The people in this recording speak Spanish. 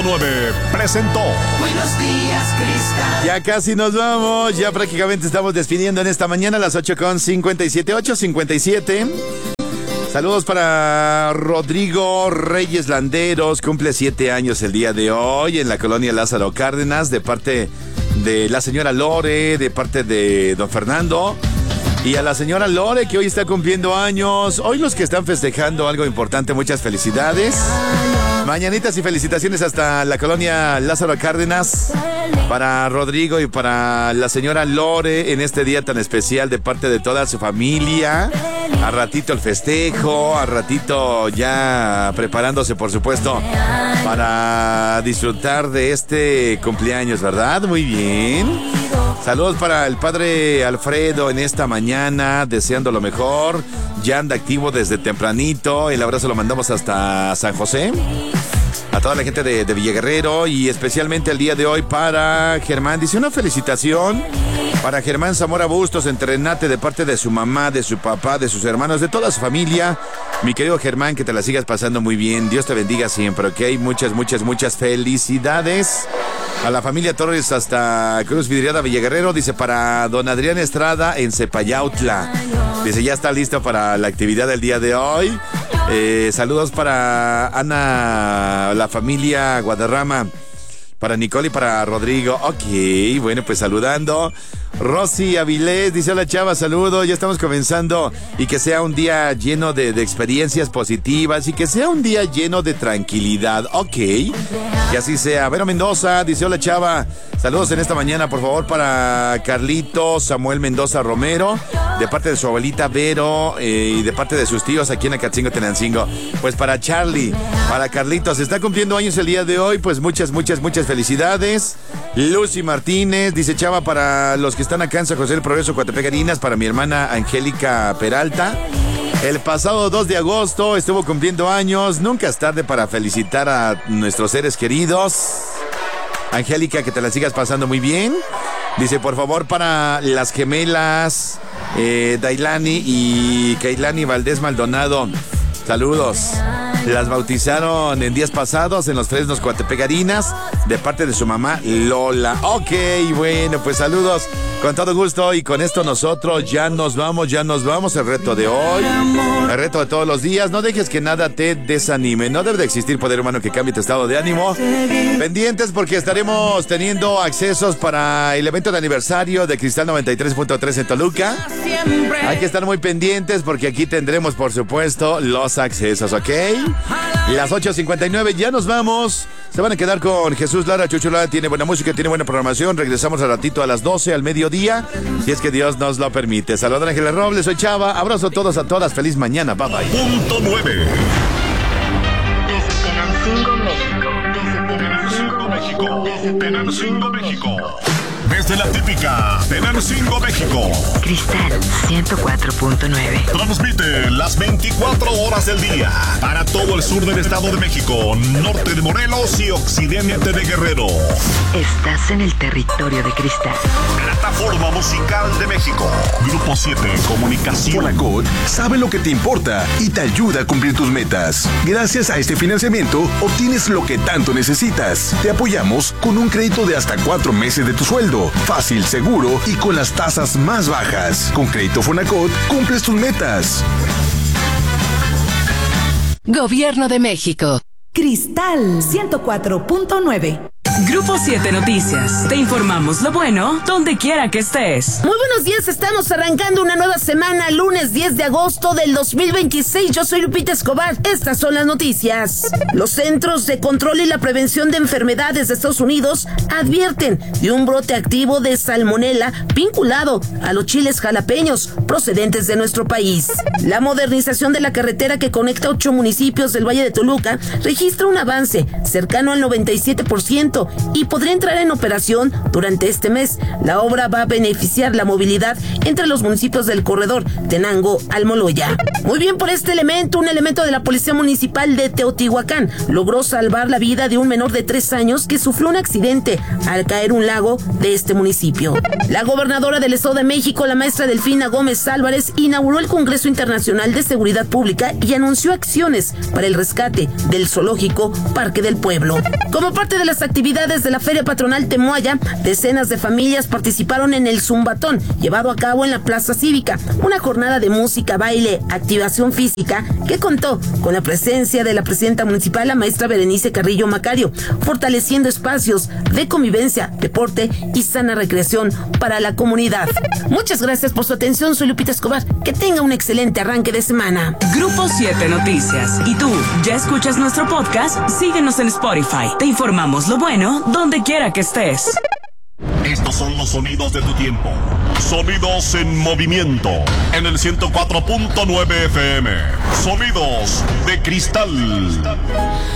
presentó Buenos Días, Cristal. Ya casi nos vamos, ya prácticamente estamos despidiendo en esta mañana a las 8:57, 8:57. Saludos para Rodrigo Reyes Landeros, cumple 7 años el día de hoy en la colonia Lázaro Cárdenas, de parte de la señora Lore, de parte de don Fernando. Y a la señora Lore, que hoy está cumpliendo años. Hoy los que están festejando algo importante, muchas felicidades. Mañanitas y felicitaciones hasta la colonia Lázaro Cárdenas para Rodrigo y para la señora Lore en este día tan especial de parte de toda su familia. A ratito el festejo, a ratito ya preparándose, por supuesto, para disfrutar de este cumpleaños, ¿verdad? Muy bien. Saludos para el padre Alfredo en esta mañana, deseando lo mejor. Ya anda activo desde tempranito. El abrazo lo mandamos hasta San José. A toda la gente de Villaguerrero y especialmente el día de hoy para Germán. Dice una felicitación para Germán Zamora Bustos en Terrenate de parte de su mamá, de su papá, de sus hermanos, de toda su familia. Mi querido Germán, que te la sigas pasando muy bien. Dios te bendiga siempre, ¿ok? Muchas felicidades. A la familia Torres hasta Cruz Vidriada Villaguerrero. Dice para don Adrián Estrada en Cepayautla. Dice ya está listo para la actividad del día de hoy. Saludos para Ana, la familia Guadarrama, para Nicole y para Rodrigo. Ok, bueno, pues saludando. Rosy Avilés dice: hola chava, saludo, ya estamos comenzando y que sea un día lleno de experiencias positivas y que sea un día lleno de tranquilidad. Ok, que así sea. Vero Mendoza dice: hola chava, saludos en esta mañana, por favor, para Carlito Samuel Mendoza Romero, de parte de su abuelita Vero y de parte de sus tíos aquí en Acatzingo, Tenancingo. Pues para Charlie, para Carlitos, está cumpliendo años el día de hoy, pues muchas felicidades. Lucy Martínez dice: chava, para los que están acá en San José del Progreso, Coatepec Harinas, para mi hermana Angélica Peralta. El pasado 2 de agosto estuvo cumpliendo años. Nunca es tarde para felicitar a nuestros seres queridos. Angélica, que te la sigas pasando muy bien. Dice: por favor, para las gemelas Dailani y Kailani Valdés Maldonado. Saludos. Las bautizaron en días pasados en los Fresnos Coatepec Harinas, de parte de su mamá Lola. Ok, bueno, pues saludos con todo gusto. Y con esto nosotros ya nos vamos. El reto de hoy, el reto de todos los días. No dejes que nada te desanime. No debe de existir poder humano que cambie tu estado de ánimo. Pendientes porque estaremos teniendo accesos para el evento de aniversario de Cristal 93.3 en Toluca. Hay que estar muy pendientes porque aquí tendremos, por supuesto, los accesos, ¿ok? Las 8:59, ya nos vamos. Se van a quedar con Jesús Lara. Chucho Lara tiene buena música, tiene buena programación. Regresamos al ratito a las 12 al mediodía, si es que Dios nos lo permite. Saludos, Ángeles Robles, soy Chava. Abrazo a todos, a todas. Feliz mañana. Bye bye. Punto 9. Desde Tenancingo, México. Tenancingo, México. Desde la típica Tenancingo, México. Cristal 104.9. Transmite las 24 horas del día para todo el sur del Estado de México, norte de Morelos y occidente de Guerrero. Estás en el territorio de Cristal. Plataforma Musical de México. Grupo 7 Comunicación. Fonacot sabe lo que te importa y te ayuda a cumplir tus metas. Gracias a este financiamiento obtienes lo que tanto necesitas. Te apoyamos con un crédito de hasta 4 meses de tu sueldo. Fácil, seguro y con las tasas más bajas. Con Crédito Fonacot cumples tus metas. Gobierno de México. Cristal 104.9. Grupo 7 Noticias. Te informamos lo bueno donde quiera que estés. Muy buenos días, estamos arrancando una nueva semana, lunes 10 de agosto del 2026. Yo soy Lupita Escobar. Estas son las noticias. Los Centros de Control y la Prevención de Enfermedades de Estados Unidos advierten de un brote activo de salmonela vinculado a los chiles jalapeños procedentes de nuestro país. La modernización de la carretera que conecta 8 municipios del Valle de Toluca registra un avance cercano al 97%. construyendo y podría entrar en operación durante este mes. La obra va a beneficiar la movilidad entre los municipios del corredor Tenango Almoloya. Muy bien por este elemento. Un elemento de la Policía Municipal de Teotihuacán logró salvar la vida de un menor de 3 años que sufrió un accidente al caer un lago de este municipio. La gobernadora del Estado de México, la maestra Delfina Gómez Álvarez, inauguró el Congreso Internacional de Seguridad Pública y anunció acciones para el rescate del zoológico Parque del Pueblo. Como parte de las actividades de la Feria Patronal Temoaya, decenas de familias participaron en el Zumbatón, llevado a cabo en la Plaza Cívica, una jornada de música, baile, activación física que contó con la presencia de la presidenta municipal, la maestra Berenice Carrillo Macario, fortaleciendo espacios de convivencia, deporte y sana recreación para la comunidad. Muchas gracias por su atención. Soy Lupita Escobar. Que tenga un excelente arranque de semana. Grupo 7 Noticias. ¿Y tú ya escuchas nuestro podcast? Síguenos en Spotify. Te informamos lo bueno donde quiera que estés. Estos son los sonidos de tu tiempo. Sonidos en movimiento. En el 104.9 FM. Sonidos de cristal.